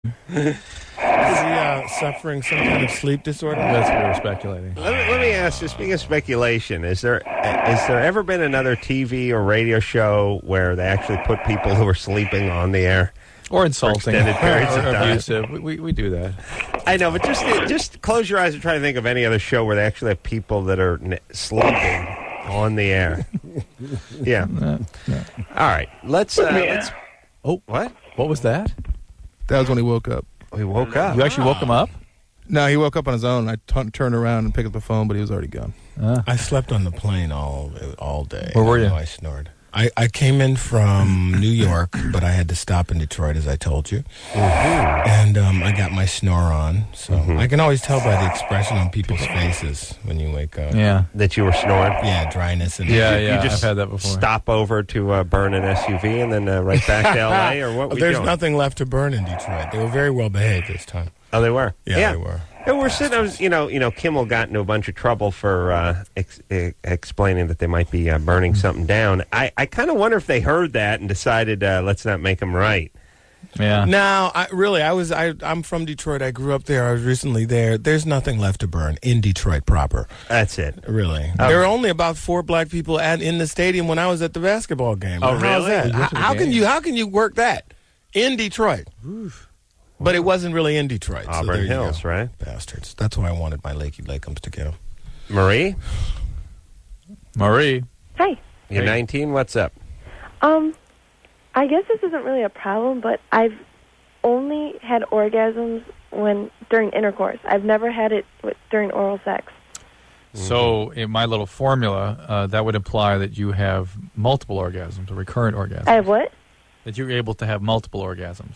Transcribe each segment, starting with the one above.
Is he suffering some kind of sleep disorder? That's what we're speculating. Let me ask you, speaking of speculation, is there ever been another TV or radio show where they actually put people who are sleeping on the air? Or insulting. extended periods of or time. abusive. We do that. I know, but just close your eyes and try to think of any other show where they actually have people that are sleeping on the air. Yeah. All right. Let's. Oh, what? What was that? That was when he woke up. We woke up. You actually woke him up? No, he woke up on his own. I turned around and picked up the phone, but he was already gone. I slept on the plane all day. Where were you? I snored. I came in from New York, but I had to stop in Detroit, as I told you. And I got my snore on. So I can always tell by the expression on people's faces when you wake up. Yeah. That you were snoring? Yeah, dryness. And Yeah, You just I've had that before. stop over to burn an SUV and then right back to L.A. or what were you There's doing? nothing left to burn in Detroit. They were very well behaved this time. Oh, they were? Yeah, they were. And we're sitting. Kimmel got into a bunch of trouble for explaining that they might be burning something down. I kind of wonder if they heard that and decided let's not make them right. Yeah. No, I'm from Detroit. I grew up there. I was recently there. There's nothing left to burn in Detroit proper. That's it. Really. There were only about 4 black people in the stadium when I was at the basketball game. Oh, How's really? that? You went to the How game? can you work that in Detroit? But it wasn't really in Detroit. so Auburn there you Hills, go. right? Bastards. That's why I wanted my Lakey Lakeums to get them. Marie, Marie. Hi. you're 19. What's up? I guess this isn't really a problem, but I've only had orgasms during intercourse. I've never had it during oral sex. So in my little formula, that would imply that you have multiple orgasms, or recurrent orgasms. I have what? That you're able to have multiple orgasms.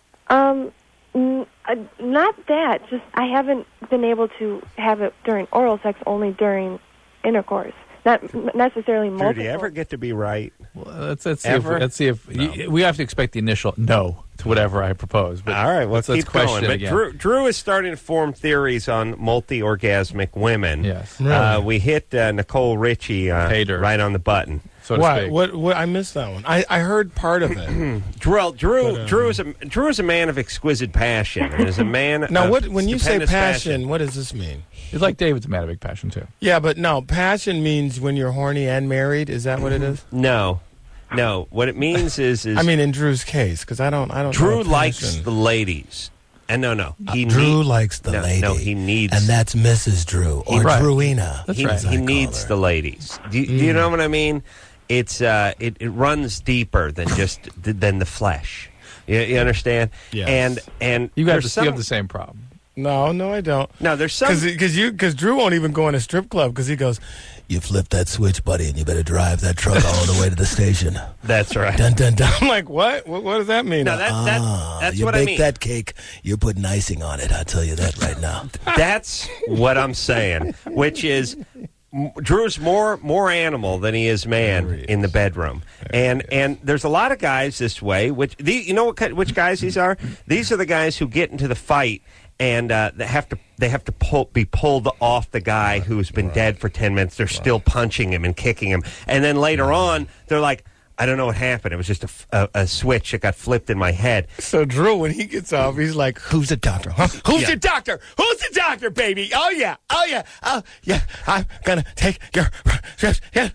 Not that. Just I haven't been able to have it during oral sex, only during intercourse. Not necessarily multiple. Drew, do you ever get to be right? Well, let's see Ever? we have to expect the initial no to whatever I propose. But All right, well, let's keep question going. it But again. Drew is starting to form theories on multi-orgasmic women. Yes. We hit Nicole Richie Paid her. right on the button. So to Why? speak. What? I missed that one. I heard part of it. Drew is a man of exquisite passion, and is a man. Now, of when you say stupendous passion, what does this mean? It's like David's a man of big passion too. Yeah, but no, passion means when you're horny and married. Is that what it is? No. What it means is I mean, in Drew's case, because I don't. Drew know likes passion. the ladies, and Drew likes the lady. No, he needs, and that's Mrs. Drew or Right. Drewina. That's he, right. he needs the ladies. Do you know what I mean? It's it runs deeper than just than the flesh. You understand? Yes. And You have there's you have the same problem. No, I don't. No, there's some. Because Drew won't even go in a strip club because he goes, You flip that switch, buddy, and you better drive that truck all the way to the station. That's right. Dun, dun, dun. I'm like, what? What does that mean? No, that's you what bake I mean. that cake, you're putting icing on it. I'll tell you that right now. That's what I'm saying, which is Drew's more animal than he is man in the bedroom, and there's a lot of guys this way. Which which guys these are? These are the guys who get into the fight and they have to be pulled off the guy who's been dead for 10 minutes. They're still punching him and kicking him, and then later on they're like, I don't know what happened. It was just a switch that got flipped in my head. So Drew, when he gets off, he's like, "Who's the doctor? Huh? Who's the doctor? Who's the doctor, baby? Oh yeah. I'm gonna take your yeah.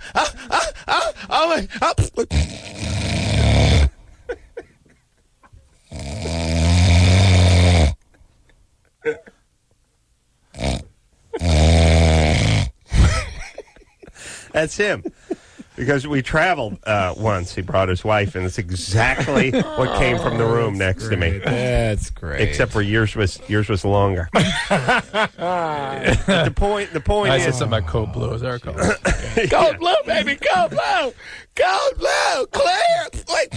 That's him. Because we traveled once. He brought his wife, and it's exactly what came from the room next to me. That's great. Except for yours was longer. the point I said is, something about Code Blue. Is that called? Cold blue, baby, cold blue, clear. Wait.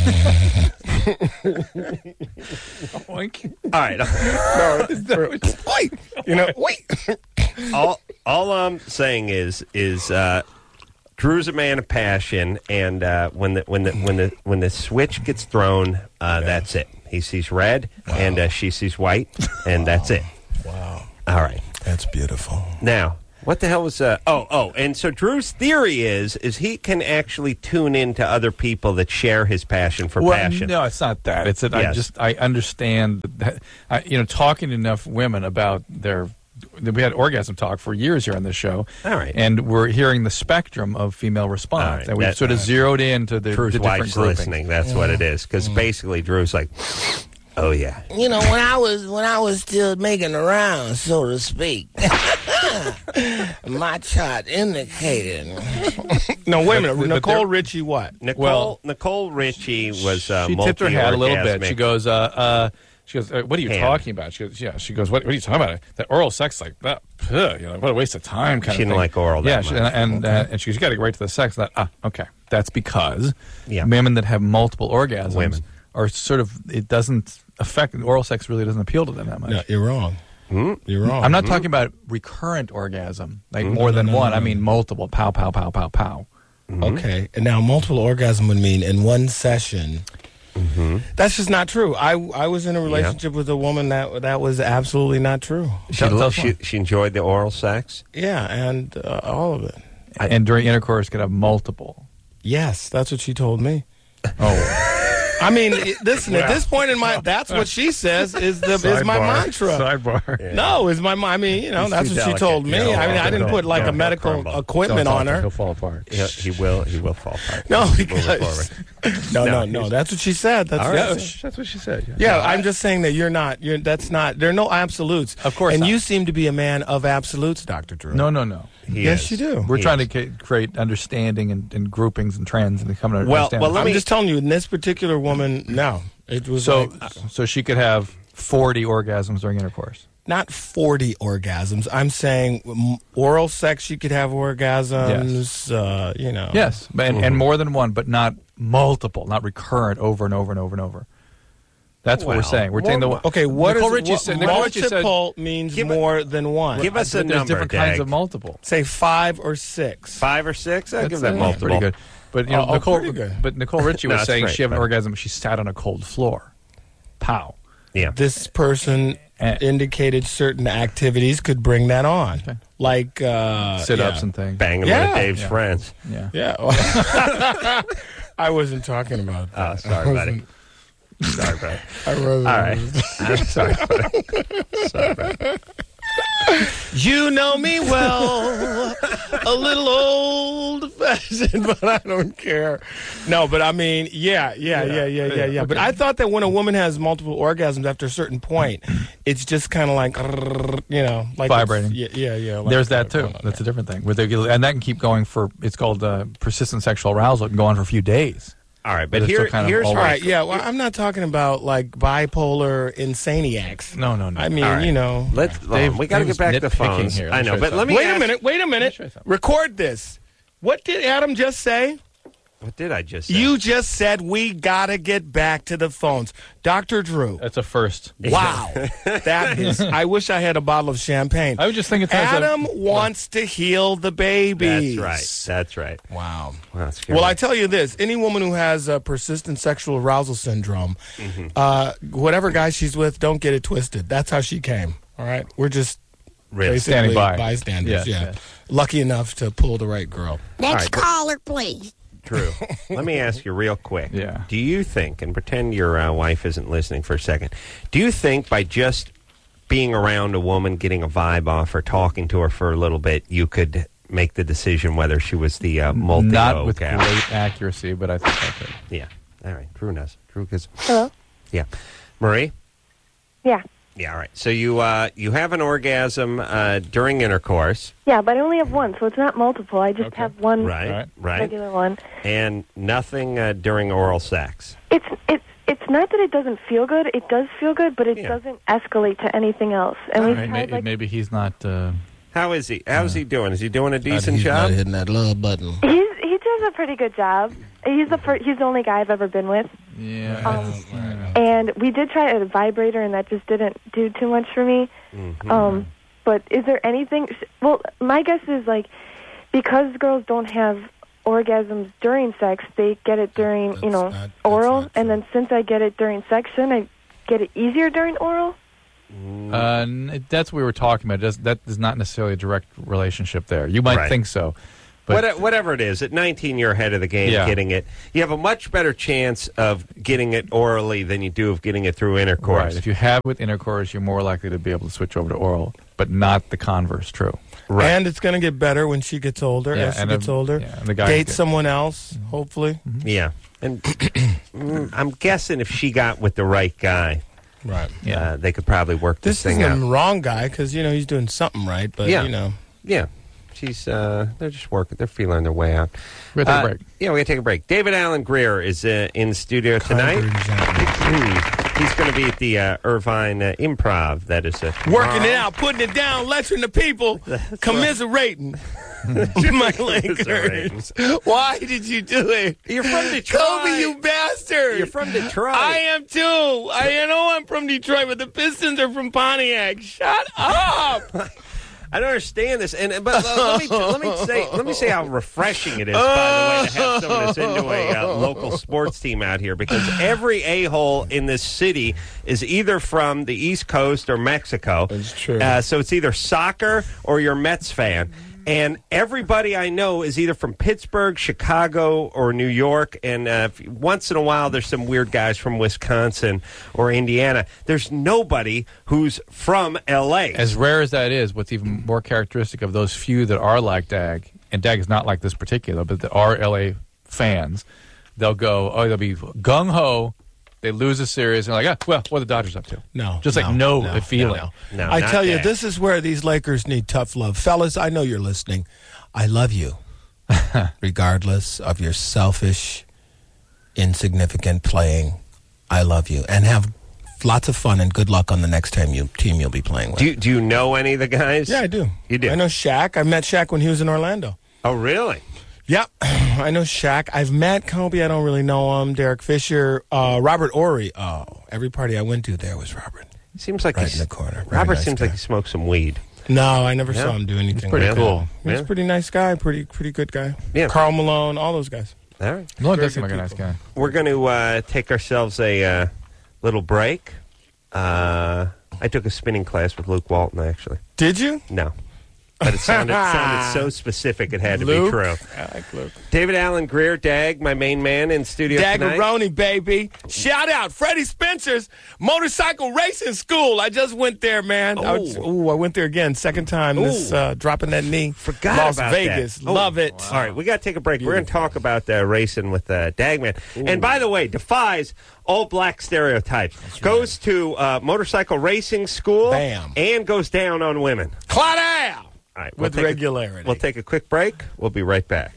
Oink. all right. No, it's Drew. Wait. Wait. All I'm saying is Drew's a man of passion, and when the switch gets thrown, that's it. He sees red, and she sees white, and that's it. Wow. All right. That's beautiful. Now, What the hell was and so Drew's theory is he can actually tune into other people that share his passion for passion. No, it's not that. It's that Yes. I understand that, talking to enough women about we had orgasm talk for years here on this show. All right. And we're hearing the spectrum of female response. All right. And we've sort of zeroed into the Drew's different wife's groupings. listening. That's what it is. Because basically Drew's like, oh yeah. You know, when I was still making the rounds, so to speak, my chart indicated. No, wait a minute. But Nicole there- Richie, what? Nicole Richie was she tipped her hat a little bit. multi-orgasmic. She goes, what are you Hand. talking about? She goes, She goes, what are you talking about? That oral sex, like that. What a waste of time. Kind She of didn't thing. like oral that Yeah, much. and she goes, you got to get right to the sex. Okay, that's because Yeah. women that have multiple orgasms Women. are sort of, it doesn't affect oral sex. Really doesn't appeal to them that much. No, you're wrong. You're wrong. I'm not talking about recurrent orgasm, like more than one. I mean multiple. Pow, pow, pow, pow, pow. Okay. And now multiple orgasm would mean in one session. That's just not true. I was in a relationship with a woman that was absolutely not true. She enjoyed the oral sex. Yeah, and all of it. And during intercourse, could have multiple. Yes, that's what she told me. Oh. I mean, listen. At this point in my, that's what she says is my mantra. Sidebar. No, is my. I mean, you know, He's that's too what she delicate. told me. Yeah, I mean, I didn't put like a don't medical crumble. equipment on her. He'll fall apart. He will fall apart. No, Moving because forward. no. That's what she said. That's All what right. she said. That's what she said. Yeah, I'm just saying that you're not. That's not. There are no absolutes. Of course and not. you seem to be a man of absolutes, Dr. Drew. No. He Yes, is. you do. We're He trying is. to create understanding and groupings and trends and come to Well, understand. let I'm me- just telling you, in this particular woman, no, it was so like, so she could have 40 orgasms during intercourse. not 40 orgasms. I'm saying oral sex. She could have orgasms. You know. Yes, and more than one, but not multiple, not recurrent over and over and over and over. That's what we're Well, saying. We're saying the Okay, what Nicole is Richie what, said? Nicole Richie said multiple means Give more than one. Give us a there's number, different kinds Dag. of multiple. Say 5 or 6. 5 or 6? I'll give that That's, multiple. Pretty good. But you know, Nicole. pretty good. But Nicole Richie No, was that's saying great, she had an but- orgasm. She sat on a cold floor. Pow. Yeah. This person indicated certain activities could bring that on, Okay. like Sit-ups and things. Banging one Yeah. of Dave's friends. Yeah. Yeah, I wasn't talking about that. Oh, sorry, buddy. Sorry, buddy. I wasn't. All right. I'm sorry, buddy. Sorry, buddy. You know me well, a little old-fashioned, but I don't care. No, but I mean, yeah. But I thought that when a woman has multiple orgasms after a certain point, it's just kind of like, you know, like Vibrating. Yeah. Like There's that too. That's a different thing. And that can keep going for. It's called persistent sexual arousal. It can go on for a few days. All right, but But it's still kind of here's All always- right, yeah. Well, I'm not talking about like bipolar insaniacs. No. I mean, All right. you know. Let's. Dave- we got to Dave's get back to nitpicking phones. here. I Let me know, show but you let me. Wait a ask- minute. show you something. Record this. What did Adam just say? What did I just say? You just said we gotta get back to the phones, Dr. Drew. That's a first. Wow, that is. I wish I had a bottle of champagne. I would just think it's Adam wants to heal the babies. That's right. Wow. Wow, that's scary. Well, I tell you this: any woman who has persistent sexual arousal syndrome, whatever guy she's with, don't get it twisted. That's how she came. All right, we're just Really? basically Standing by. bystanders. Yes, yeah, yes. Lucky enough to pull the right girl. Next caller, please. Drew, let me ask you real quick. Yeah. Do you think, and pretend your wife isn't listening for a second, do you think by just being around a woman, getting a vibe off her, talking to her for a little bit, you could make the decision whether she was the multi Not with gal? great accuracy, but I think I could. Yeah. All right. Drew knows. Drew, because... Hello? Yeah. Marie? Yeah. Yeah, all right. So you have an orgasm during intercourse. Yeah, but I only have one, so it's not multiple. I just have one Right. regular one. And nothing during oral sex. It's not that it doesn't feel good. It does feel good, but it Yeah. doesn't escalate to anything else. And we've Right, tried, like, maybe he's not. How is he? How's he doing? Is he doing a decent He's job? not hitting that love button. he does a pretty good job. He's the only guy I've ever been with. Yeah. And we did try a vibrator, and that just didn't do too much for me. But is there anything? Well, my guess is like because girls don't have orgasms during sex, they get it during That's oral, not and true. then since I get it during sex, then I get it easier during oral. That's what we were talking about. That is not necessarily a direct relationship there. You might think so. But whatever it is, at 19, you're ahead of the game getting it. You have a much better chance of getting it orally than you do of getting it through intercourse. Right. If you have it with intercourse, you're more likely to be able to switch over to oral, but not the converse true. Right. And it's going to get better when she gets older. As she gets older, and the guy date someone else, hopefully. Mm-hmm. Yeah, and I'm guessing if she got with the right guy, right? They could probably work this thing out. This isn't the wrong guy because he's doing something right, but yeah. She's they're just working. They're feeling their way out. We're going to take a break. Yeah, we're going to take a break. David Alan Greer is in the studio tonight. He's going to be at the Irvine Improv. That is working it out, putting it down, lecturing the people, commiserating. My Lakers. Why did you do it? You're from Detroit. Kobe, you bastard. You're from Detroit. I am too. I know I'm from Detroit, but the Pistons are from Pontiac. Shut up. I don't understand this, but let me say how refreshing it is, by the way, to have someone that's into a local sports team out here, because every a-hole in this city is either from the East Coast or Mexico. That's true. So it's either soccer or you're a Mets fan. And everybody I know is either from Pittsburgh, Chicago, or New York. And once in a while, there's some weird guys from Wisconsin or Indiana. There's nobody who's from L.A. As rare as that is, what's even more characteristic of those few that are like Dag, and Dag is not like this particular, but that are L.A. fans, they'll be gung-ho. They lose a series, and they're like, what are the Dodgers up to? No. Just no feeling. No, I tell you, that. this is where these Lakers need tough love. Fellas, I know you're listening. I love you, regardless of your selfish, insignificant playing. I love you. And have lots of fun and good luck on the next team you'll be playing with. Do you know any of the guys? Yeah, I do. You do? I know Shaq. I met Shaq when he was in Orlando. Oh, really? Yep, I know Shaq. I've met Kobe. I don't really know him. Derek Fisher, Robert Ory. Oh, every party I went to, there was Robert. Seems like right in the corner. Robert nice seems guy. like he smoked some weed. No, I never saw him do anything. He's pretty like cool. That. He's a pretty nice guy. Pretty good guy. Yeah. Karl Malone, all those guys. All right. Malone does seem like a nice guy. We're going to take ourselves a little break. I took a spinning class with Luke Walton, actually. Did you? No. But it sounded so specific it had to Luke? be true. I like Luke. David Alan Greer, Dag, my main man in studio tonight. Dagaroni, baby. Shout out. Freddie Spencer's Motorcycle Racing School. I just went there, man. I went there again. Second time. This dropping that knee. Forgot Las about Vegas. that. Love it. All right, we got to take a break. We're going to talk about racing with Dagman. And by the way, defies all black stereotypes. Goes to motorcycle racing school. Bam. And goes down on women. Claudel. All right, With regularity. We'll take a quick break. We'll be right back.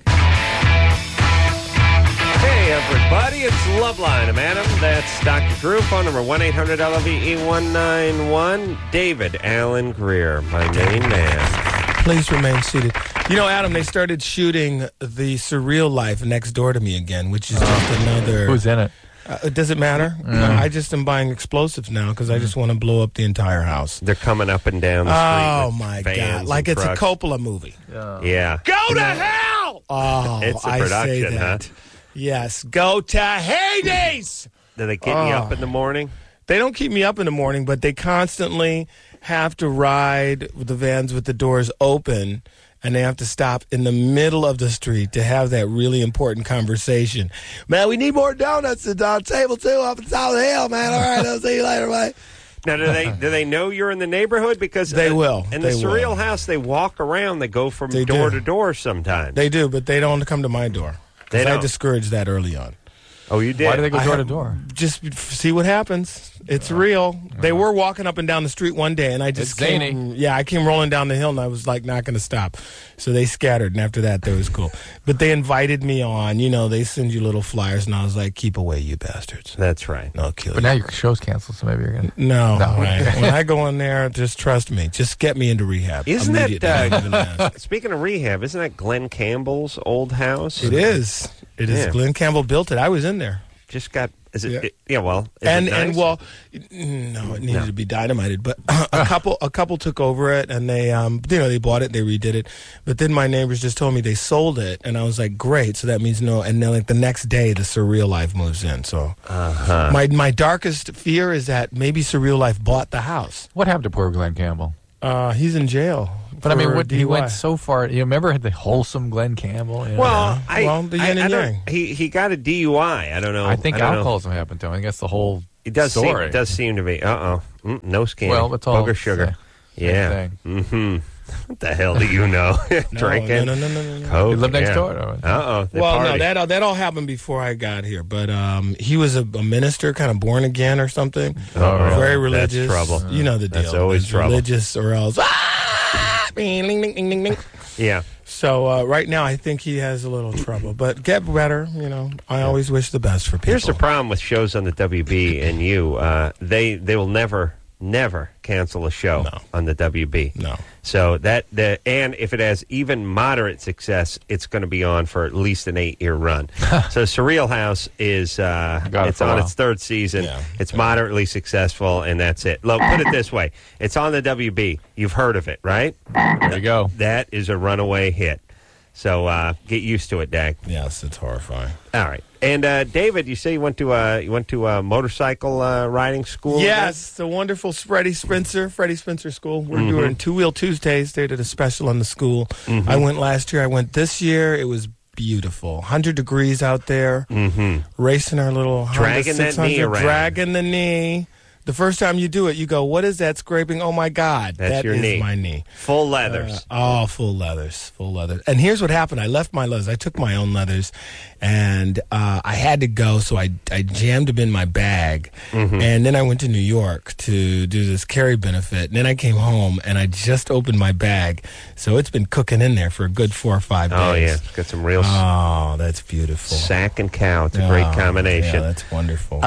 Hey, everybody. It's Loveline. I'm Adam. That's Dr. Drew. Phone number 1-800-LOVE-191. David Alan Greer, my main man. Please remain seated. You know, Adam, they started shooting The Surreal Life next door to me again, which is just another... Who's in it? Does it matter? I just am buying explosives now because I just want to blow up the entire house. They're coming up and down the street. Oh, with my vans God. and Like it's trucks. a Coppola movie. Yeah. Go to hell! Oh, It's a I say production, that. huh? Yes. Go to Hades! Do they get you up in the morning? They don't keep me up in the morning, but they constantly have to ride with the vans with the doors open, and they have to stop in the middle of the street to have that really important conversation. Man, we need more donuts at our table, too, up at the top of the hill, man. All right, I'll see you later, mate. Now, do they know you're in the neighborhood? Because They will. In the They Surreal will. House, they walk around. They go from They door do. to door sometimes. They do, but they don't come to my door. They 'Cause I don't. discouraged that early on. Oh, you did? Why do they go I door to have- door? Just see what happens. It's real. They were walking up and down the street one day, and I just It's zany. I came rolling down the hill, and I was like not going to stop. So they scattered, and after that, was cool. But they invited me on. You know, they send you little flyers, and I was like, "Keep away, you bastards! That's right. No, I'll kill But you." now your show's canceled, so maybe you're going to... No, No. right. When I go in there, just trust me. Just get me into rehab. Isn't that, immediately. Even less. Speaking of rehab, isn't that Glenn Campbell's old house? It is. It is. Yeah. Glenn Campbell built it. I was in there. Just got Is it? Yeah. Yeah. Well. Is And it nice? and well, no, it needed to be dynamited. But a couple took over it, and they they bought it, they redid it. But then my neighbors just told me they sold it, and I was like, great. So that means no. And then like the next day, the Surreal Life moves in. So my darkest fear is that maybe Surreal Life bought the house. What happened to poor Glenn Campbell? He's in jail. But I mean, for he went DUI. so far. You remember the wholesome Glenn Campbell? You know? Well, the yin and I don't- yang. He got a DUI. I don't know. I think don't know. alcoholism happened to him. I think that's the whole It does story. seem to be. No skin. Well, it's all booger sugar. same Yeah. thing. Mm-hmm. What the hell do you know? Drinking. No. Coke. He lived next yeah. door. Well, no, that all happened before I got here. But he was a minister, kind of born again or something. Oh, really? Very That's religious. trouble. You know the deal. That's always It's trouble. Religious or else. Ding, ding, ding, ding, ding. Yeah. So right now, I think he has a little trouble. But get better. I always wish the best for people. Here's the problem with shows on the WB and you. They will never cancel a show on the WB. No. So and if it has even moderate success, it's going to be on for at least an 8-year run. So Surreal House is it's for a on while. its third season. Yeah. It's moderately successful, and that's it. Look, put it this way: it's on the WB. You've heard of it, right? There you go. That is a runaway hit. So get used to it, Dag. Yes, it's horrifying. All right. And David, you say you went to motorcycle riding school? Yes, the wonderful Freddie Spencer School. We're doing Two Wheel Tuesdays. They did a special on the school. I went last year. I went this year. It was beautiful. 100 degrees out there. Racing our little Honda Dragging that 600, knee around. Dragging the knee. The first time you do it, you go, what is that scraping? Oh, my God. That's your is knee. my knee. Full leathers. Full leathers. And here's what happened. I left my leathers. I took my own leathers, and I had to go, so I jammed them in my bag. And then I went to New York to do this carry benefit. And then I came home, and I just opened my bag. So it's been cooking in there for a good 4 or 5 days. Oh, yeah. It's got some real Oh, that's beautiful. sack and cow. It's a great combination. Yeah, that's wonderful.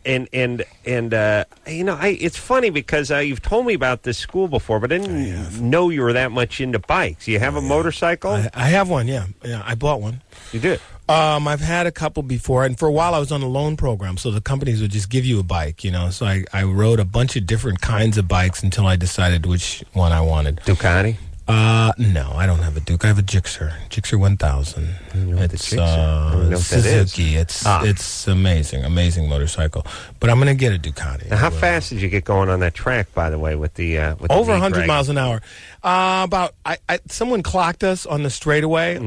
It's funny because you've told me about this school before, but I didn't know you were that much into bikes. You have a motorcycle? I have one, yeah. I bought one. You did? I've had a couple before, and for a while I was on a loan program, so the companies would just give you a bike, So I rode a bunch of different kinds of bikes until I decided which one I wanted. Ducati? No, I don't have a Duke. I have a Gixxer 1000. It's I don't know what that is. Suzuki. It's amazing motorcycle. But I'm going to get a Ducati. Now, how fast did you get going on that track, by the way, with the Over knee 100 drag? miles an hour. Someone clocked us on the straightaway.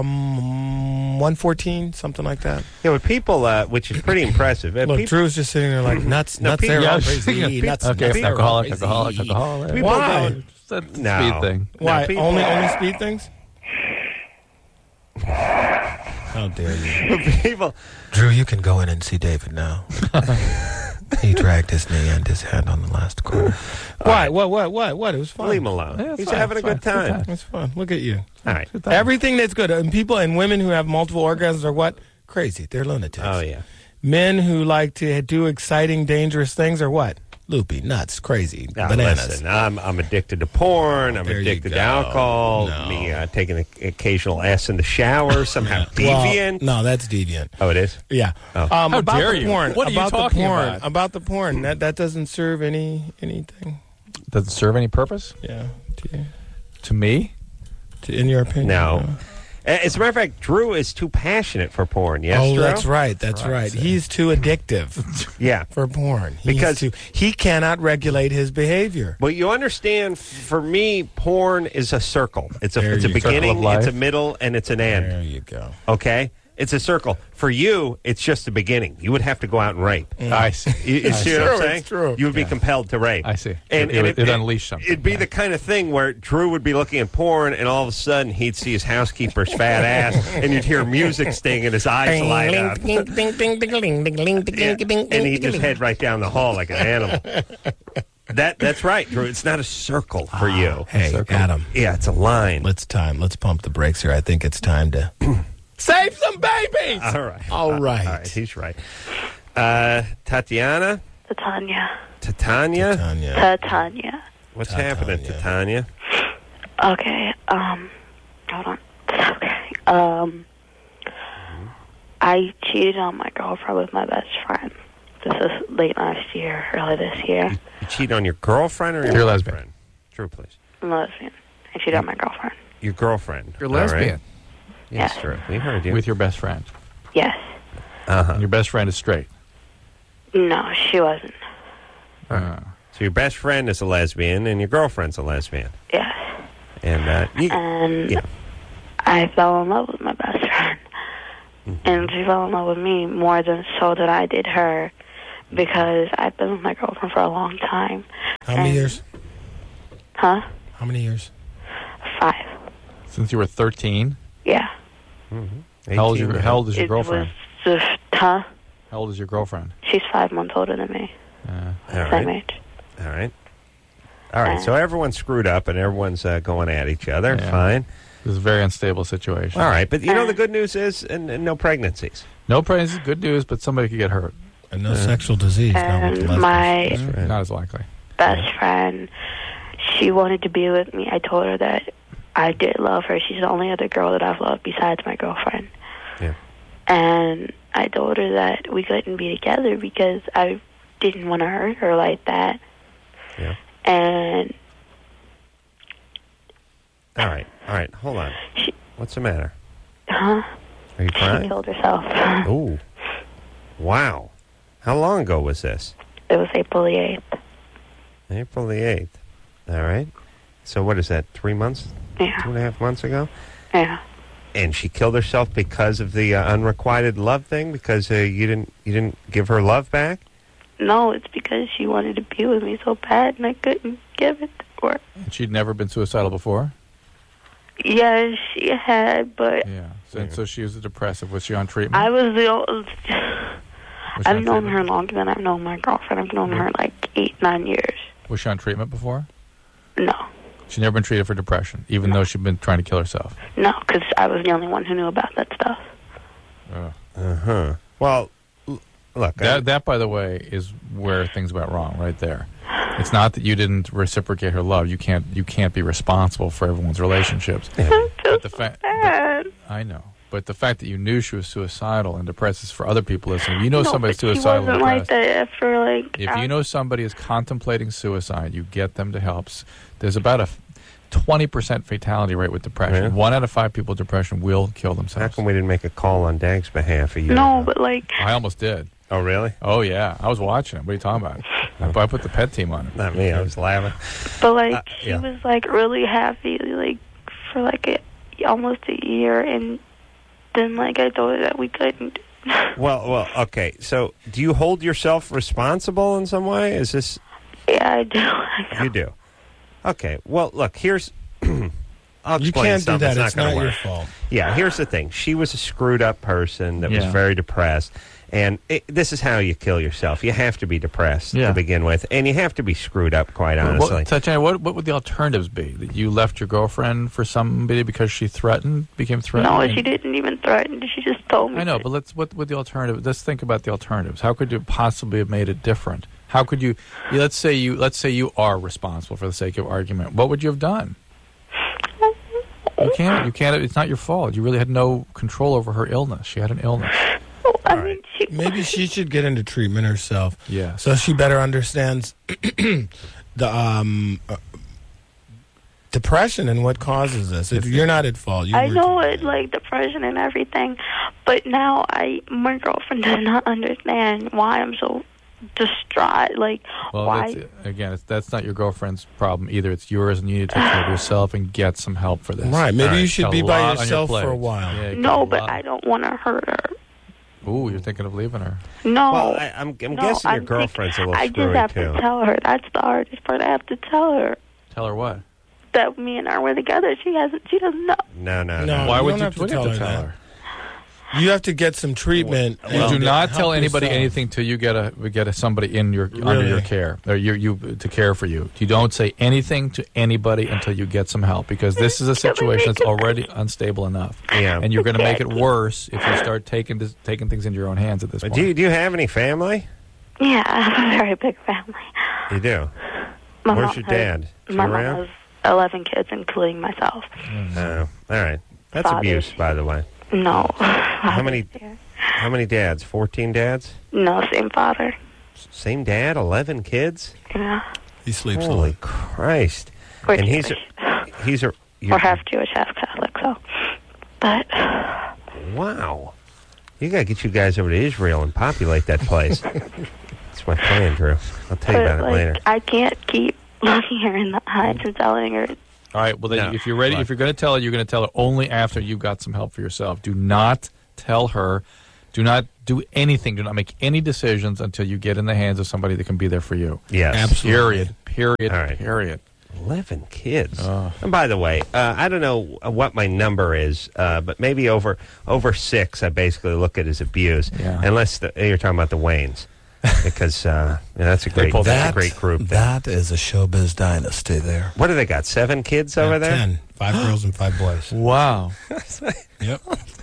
114, something like that. Yeah, with people, which is pretty impressive. Look, Drew's just sitting there like nuts. No, Nuts. people- They're all yeah, crazy. Nuts. Okay, nuts, they're all crazy. alcoholic. People Why? don't- That's a No. speed thing. Why? people- Only speed things? How dare you? people. Drew, you can go in and see David now. He dragged his knee and his head on the last corner. Why? What? It was fun. Leave him alone. Yeah, it's He's fine, having a it's good fine, it's time. It's fun. Look at you. All right. Everything that's good. And people and women who have multiple orgasms are what? Crazy. They're lunatics. Oh, yeah. Men who like to do exciting, dangerous things are what? Loopy, nuts, crazy, Now, bananas. listen, I'm addicted to porn. I'm There you addicted to go. alcohol. No. Me taking an occasional S in the shower. Somehow deviant. Well, no, that's deviant. Oh, it is? Yeah. Oh. How about dare the you? porn. What are you about talking the porn, about? About the porn. That doesn't serve anything. Does it serve any purpose Yeah. to me? In your opinion. No. As a matter of fact, Drew is too passionate for porn. Yes, Oh, Drew? that's right. That's right. He's too addictive Yeah. for porn. Because- he cannot regulate his behavior. But you understand, for me, porn is a circle. It's a There you go. beginning, Circle of it's a life. middle, and it's an end. There you go. Okay? It's a circle. For you, it's just the beginning. You would have to go out and rape. I see. You see what I'm True, saying? it's true. You would be compelled to rape. I see. And It would unleash something. It'd be the kind of thing where Drew would be looking at porn, and all of a sudden he'd see his housekeeper's fat ass, and you'd hear music sting, and his eyes light up. Yeah, and he'd just head right down the hall like an animal. That's right, Drew. It's not a circle for you. Hey, Adam. Yeah, it's a line. Let's pump the brakes here. I think it's time to save some babies. All right. All right. All right. He's right. Tatiana? Tanya. Titania? Tanya. What's happening, Titania? Okay. Hold on. Okay. I cheated on my girlfriend with my best friend. this is late last year, early this year. You cheat on your girlfriend or your You're lesbian. boyfriend? True, please. I'm a lesbian. I cheated on my girlfriend. Your girlfriend. You're All right. lesbian Yes, Yes. true. We heard you. with your best friend. Yes. And your best friend is straight. No, she wasn't. Uh, So your best friend is a lesbian and your girlfriend's a lesbian. Yes. And And yeah. I fell in love with my best friend. And she fell in love with me more than so than I did her, because I've been with my girlfriend for a long time. How many years? Huh? How many years? 5. since you were 13, Yeah. how old is your It girlfriend? was just, huh? How old is your girlfriend? She's 5 months older than me. All Same right. age. All right. All right. So everyone's screwed up and everyone's going at each other. Yeah. Fine. This is a very unstable situation. All right. But you know the good news is and no pregnancies. No pregnancy, good news, but somebody could get hurt. And no sexual disease. not with And lesbians. my Right. Not as likely. best friend, she wanted to be with me. I told her that I did love her. She's the only other girl that I've loved besides my girlfriend. Yeah. And I told her that we couldn't be together because I didn't want to hurt her like that. Yeah. And All right. All right. Hold on. She- What's the matter? huh? Are you She crying? killed herself. Oh. Wow. How long ago was this? It was April the 8th. April the 8th. All right. So what is that, 3 months? Yeah. 2.5 months ago? Yeah. And she killed herself because of the unrequited love thing? Because you didn't give her love back? No, it's because she wanted to be with me so bad and I couldn't give it to her. And she'd never been suicidal before? Yeah, she had, but Yeah. So she was a depressive. Was she on treatment? I was the old... Was she I've on known treatment? her longer than I've known my girlfriend. I've known her like 8-9 years. Was she on treatment before? No. She'd never been treated for depression, even though she'd been trying to kill herself. No, because I was the only one who knew about that stuff. Uh-huh. Well, look. That, by the way, is where things went wrong, right there. It's not that you didn't reciprocate her love. You can't be responsible for everyone's relationships. But the fact, I know, but the fact that you knew she was suicidal and depressed is for other people listening. You know somebody's but suicidal she and wasn't depressed. like that after like... If you know somebody is contemplating suicide, you get them to help. There's about a 20% fatality rate with depression. Yeah. 1 out of 5 people with depression will kill How themselves. come we didn't make a call on Dag's behalf a year No, ago? but like... I almost did. Oh, really? Oh, yeah. I was watching it. What are you talking about? I put the pet team on it. Not me. I was laughing. But like, she yeah. was like really happy, like for like almost a year, and then like I told her that we couldn't. Well, okay. So, do you hold yourself responsible in some way? Is this... Yeah, I do. You do. Okay. Well, look, here's... I'll You explain can't do something. that. It's gonna not your work. fault. Yeah, here's the thing. She was a screwed up person that was Yeah. very depressed. And this is how you kill yourself. You have to be depressed Yeah. to begin with. And you have to be screwed up, quite honestly. Tatiana, what would the alternatives be? That you left your girlfriend for somebody because she became threatened? No, and- she didn't even threaten. She just told me. I know, but what would the alternative? Let's think about the alternatives. How could you possibly have made it different? How could you? Let's say you are responsible for the sake of argument. What would you have done? You can't. You can't. It's not your fault. You really had no control over her illness. She had an illness. I mean, Maybe she should get into treatment herself. Yeah. So she better understands the depression and what causes this. You're not at fault. You I were know too it, bad. like depression and everything, but now my girlfriend does not understand why I'm so distraught. Like, Well, why? that's not your girlfriend's problem either. It's yours, and you need to take care of yourself and get some help for this. Right. Maybe All you should Got a be by lot on your yourself plate. for a while. Yeah, you got No, a but lot. I don't want to hurt her. Ooh, you're thinking of leaving her. No. Well, I'm no, guessing your I'm girlfriend's a little I screwy, just have too. to tell her. That's the hardest part. I have to tell her Tell her what? that me and her were together. She doesn't know. No. No. Why you would don't you? have to What do you have to tell her tell that. her? You have to get some treatment. You and do not help tell anybody yourself. anything till you get somebody in your under Really? your care or you to care for you. You don't say anything to anybody until you get some help because this is a situation that's already unstable enough. Yeah. And you're going to make it worse if you start taking things into your own hands at this point. Do you have any family? Yeah, I have a very big family. You do? My Where's mom your has- dad? Is My he mom around? has 11 kids, including myself. Oh, all right. That's Father. abuse, by the way. No. How many dads? 14 dads? No, same father. Same dad, 11 kids? Yeah. He sleeps Holy alone. Christ. We're And Jewish. We're half Jewish, half Catholic, so. But. Wow. You got to get you guys over to Israel and populate that place. That's my plan, Drew. I'll tell you about it later. I can't keep looking her in the eyes and telling her. All right. Well, then, if you're ready, if you're going to tell her, you're going to tell her only after you've got some help for yourself. Do not tell her. Do not do anything. Do not make any decisions until you get in the hands of somebody that can be there for you. Yes. Absolutely. Period. All right. Period. 11 kids. And by the way, I don't know what my number is, but maybe over 6 I basically look at as abuse. Yeah. Unless you're talking about the Waynes. Because that's a great group. That is a showbiz dynasty there. What do they got, 7 kids over there? 10. 5 girls and 5 boys. Wow. Yep.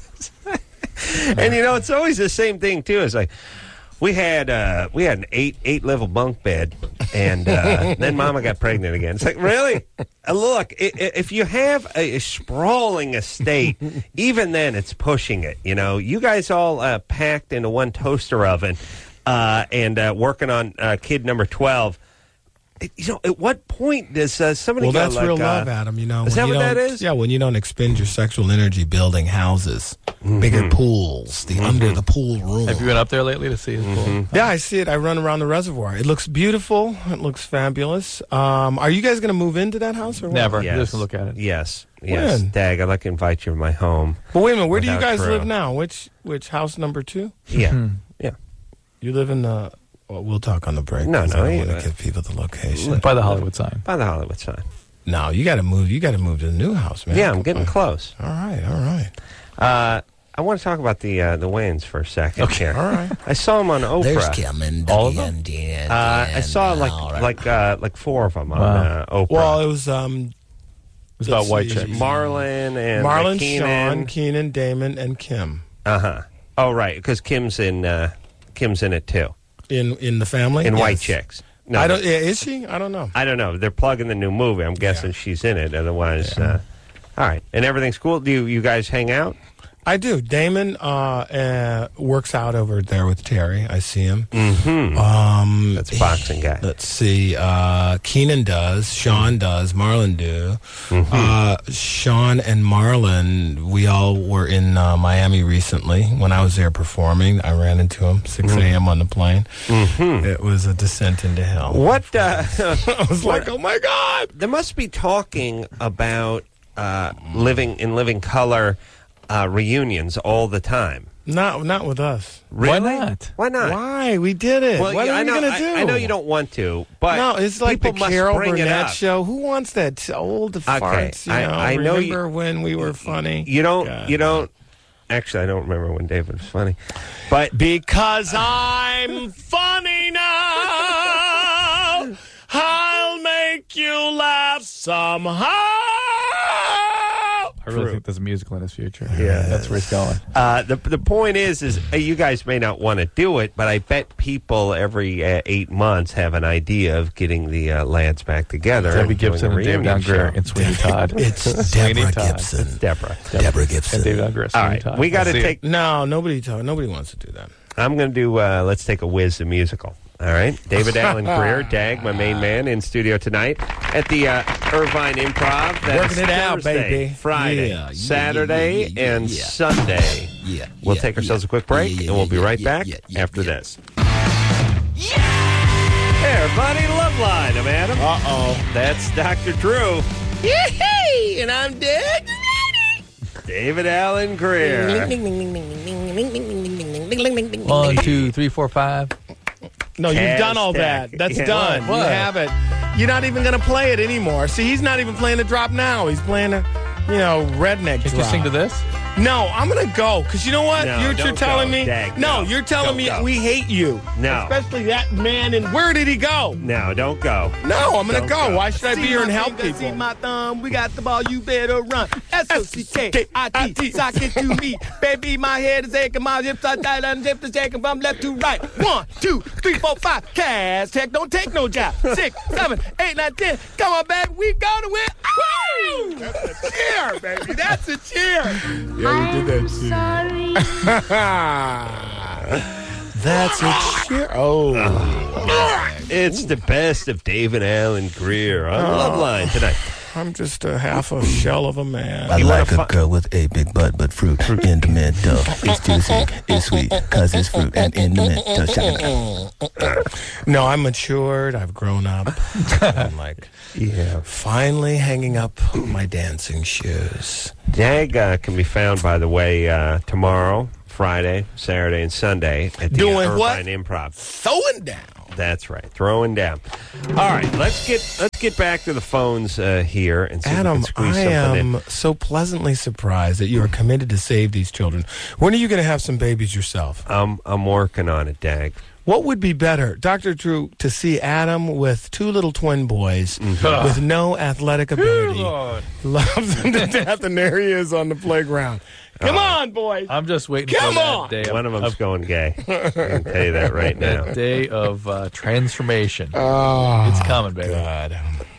And it's always the same thing too. It's like we had an 8 level bunk bed, and then Mama got pregnant again. It's like, really? Look, if you have a sprawling estate, even then it's pushing it. You guys all packed into one toaster oven and working on kid number 12. At what point does somebody? Well, go that's like, real love, Adam. Is that what that is? Yeah, when you don't expend your sexual energy building houses, bigger pools, the under the pool room. Have you been up there lately to see his pool? Yeah, I see it. I run around the reservoir. It looks beautiful. It looks fabulous. Are you guys going to move into that house or what? Never. Yes. Just look at it. Yes. When? Dag, I'd like to invite you to my home. But wait a minute. Where do you Without guys Drew. live now? Which house number 2? Yeah. Yeah. You live in the. Well, we'll talk on the break. No, 'cause no, I don't you- want to give people the location. By the Hollywood sign. By the Hollywood sign. No, you got to move. You got to move to the new house, man. Yeah, I'm getting close. All right. I want to talk about the Wayans for a second here. All right. I saw them on Oprah. There's Kim and All of Dougie them? and Dan. I saw all right. like 4 of them on Wow. Oprah. Well, it was It's about white see. chicks. Marlon and Marlon, Keenan. Sean, Keenan, Damon, and Kim Oh, right, because Kim's in it too. in the family. In Yes. White Chicks. No, I don't. Yeah, is she? I don't know. I don't know. They're plugging the new movie. I'm guessing she's in it. Otherwise, all right. And everything's cool. Do you guys hang out? I do. Damon works out over there with Terry. I see him. Mm-hmm. That's a boxing guy. Let's see. Keenan does. Sean does. Marlon do. Sean and Marlon, we all were in Miami recently. When I was there performing, I ran into him 6 a.m. on the plane. It was a descent into hell. What? I was like, oh my God. There must be talking about living color reunions all the time. Not with us. Really? Why not? Why not? Why? We did it. Well, what yeah, are we going to do? I know you don't want to, but No, it's like the people must Carol bring it Burnett up. show. Who wants that old farts? I know you- Remember when we were funny? You don't. God. You don't. Actually, I don't remember when David was funny, but Because I'm funny now, I'll make you laugh somehow. I really think there's a musical in his future. Yeah. That's where he's going. the point is you guys may not want to do it, but I bet people every 8 months have an idea of getting the lads back together. Debbie and doing Gibson a and David reunion Unger show. and Sweeney Todd. It's Sweeney Deborah Todd. Gibson. Deborah. Deborah Gibson. And David Unger. All Sweeney right, Todd. we got to I'll see take. No, nobody wants to do that. I'm going to do. Let's take a whiz the musical. All right, David Allen Greer, Dag, my main man, in studio tonight at the Irvine Improv. That's Working it out, Thursday, baby. Friday, Yeah, Saturday, and yeah. Sunday. Yeah. We'll take ourselves a quick break, and we'll be right back after this. Hey, everybody, Love Line. I'm Adam. Uh-oh. That's Dr. Drew. Yay! And I'm dead. David Allen Greer. 1, 2, 3, 4, 5. No, you've done all Hashtag. that. That's Yeah. done. What? You have it. You're not even going to play it anymore. See, he's not even playing the drop now. He's playing a, redneck Can't drop. you sing to this? No, I'm going to go. Because you know what? No, you're don't telling go, me. Dag, no, no. you're telling Don't me go. we hate you. No. Especially that man. And where did he go? No, don't go. No, I'm going Don't to go. go. Why should I be here and help See people? my thumb, we got the ball, you better run. S-O-C-K-I-T, sock it to me. Baby, my head is aching, my hips are tight, and hips are shaking from left to right. 1, 2, 3, 4, 5. Cash, tech, don't take no job. 6, 7, 8, 9, 10. Come on, baby, we go to win. Woo! That's a cheer, baby. That's a cheer. Yeah, we did that too. That's it. It's the best of David Allen Greer on Loveline tonight. I'm just a half a shell of a man. I like a girl with a big butt, but fruit in the middle. It's juicy, it's sweet, cause it's fruit, and in the middle. No, I'm matured. I've grown up. I'm like, finally hanging up my dancing shoes. Dag can be found, by the way, tomorrow, Friday, Saturday, and Sunday at the Doing Irvine what? Improv. Throwing down. That's right, throwing down. All right, let's get back to the phones here and see Adam, if we can squeeze I something am in. so pleasantly surprised that you are committed to save these children. When are you going to have some babies yourself? I'm working on it, Dag. What would be better, Dr. Drew, to see Adam with two little twin boys with no athletic ability, loves them to death, and there he is on the playground. Come on, boys. I'm just waiting Come for on. that day. One of them's going gay. I can tell you that right now. That day of transformation. Oh, It's coming, baby. God.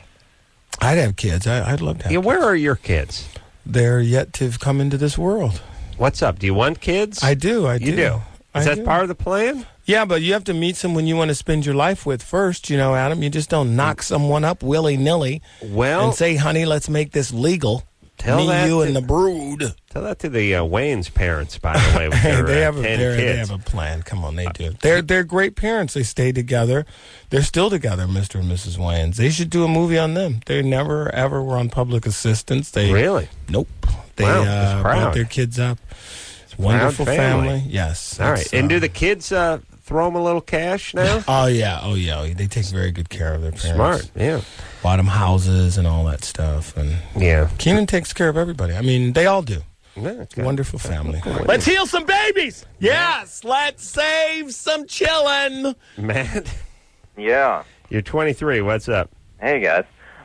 I'd have kids. I'd love to have Yeah, kids. where are your kids? They're yet to come into this world. What's up? Do you want kids? I do. You do? Is that part of the plan? Yeah, but you have to meet someone you want to spend your life with first, Adam. You just don't knock someone up willy-nilly Well, and say, honey, let's make this legal. Tell Me, that you, to- and the brood. Tell that to the Wayne's parents, by the way, with their They have 10 they kids. have a plan. Come on, they do. They're great parents. They stay together. They're still together, Mr. and Mrs. Wayans. They should do a movie on them. They never, ever were on public assistance. They Really? Nope. They Wow, that's proud. brought their kids up. Wonderful proud family. family. Yes. All right. It's, And do the kids throw them a little cash now? Oh, yeah. They take very good care of their parents. Smart, yeah. Bought them houses and all that stuff. And Yeah. Keenan takes care of everybody. I mean, they all do. Yeah, okay. Wonderful family. Let's heal some babies. Yes, let's save some chillin'. Matt, Yeah. you're 23. What's up? Hey, guys.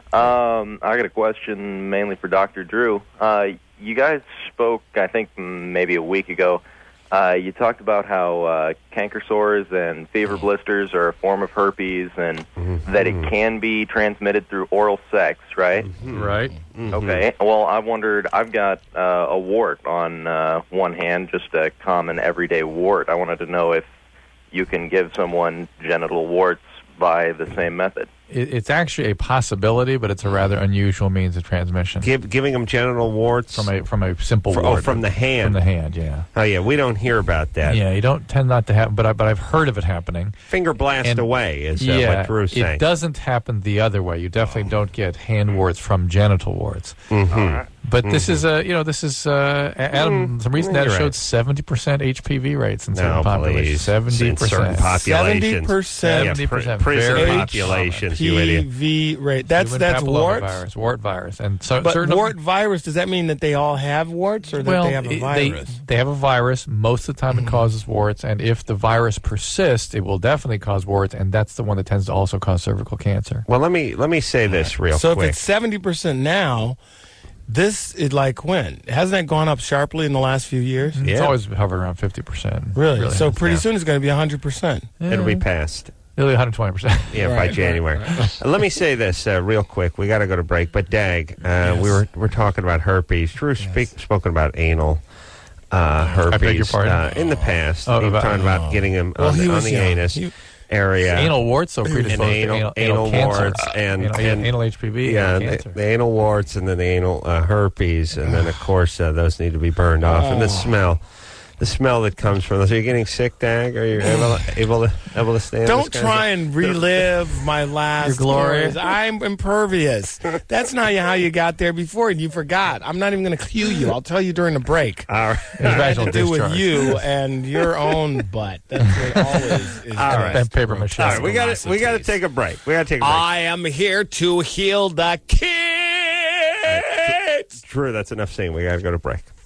I got a question mainly for Dr. Drew. You guys spoke, I think, maybe a week ago. You talked about how canker sores and fever blisters are a form of herpes and that it can be transmitted through oral sex, right? Right. Okay. Well, I wondered, I've got a wart on one hand, just a common everyday wart. I wanted to know if you can give someone genital warts by the same method. It's actually a possibility, but it's a rather unusual means of transmission. Giving them genital warts? From a simple wart. from the hand. From the hand, yeah. Oh, yeah. We don't hear about that. Yeah, you don't tend not to have, but I've heard of it happening. Finger blast And- away is yeah, what Drew's saying. it doesn't happen the other way. You definitely don't get hand warts from genital warts. But this is Adam. Some recent data You're showed right. 70% HPV rates in No, certain please. populations. In certain 70%. populations. 70%. Yeah, 70%. prison Very populations, you idiot. PV rate. That's Human warts. papillomavirus, wart virus, and so But certain wart virus, does that mean that they all have warts or that they have a virus? They have a virus. Most of the time, it causes warts, and if the virus persists, it will definitely cause warts, and that's the one that tends to also cause cervical cancer. Well, let me say this real So quick. if it's 70% now, this is like when? Hasn't that gone up sharply in the last few years? It's always hovered around 50%. Really? So has. pretty soon it's going to be 100%. It'll be passed. Really 120%. Yeah, by January. Let me say this real quick. We got to go to break. But Dag, we're talking about herpes. Drew spoken about anal herpes. I beg your pardon? In the past. Oh, He was about- talking about getting them on the young. anus area. Anal warts are predisposed And to anal cancer. warts and anal HPV. Yeah, and cancer. the anal warts and then the anal herpes, and then of course those need to be burned off. And the smell that comes from those. Are you getting sick, Dag? Are you able to stand? Don't this kind of try and relive my last Your glory. stories. I'm impervious. That's not how you got there before, and you forgot. I'm not even going to cue you. I'll tell you during the break. All right. It had to do with discharge. you and your own butt. That's what always is. All right. That paper mache. All right, we got to take a break. I am here to heal the kids. Drew, that's enough saying. We got to go to break.